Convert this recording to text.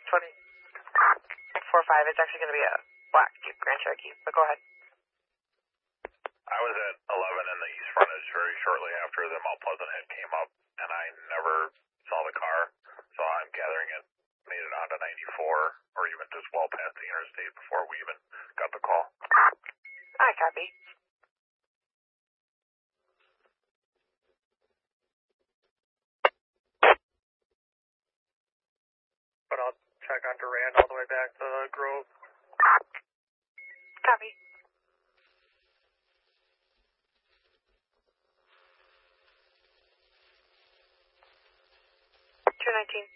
2045, it's actually going to be a black Jeep Grand Cherokee, but go ahead. I was at 11 in the east frontage very shortly after the Mount Pleasant hit came up, and I never saw the car, so I'm gathering it made it onto 94, or even just well past the interstate before we even got the call. I copy. But I'll check on Durand all the way back to Grove. Copy. 219.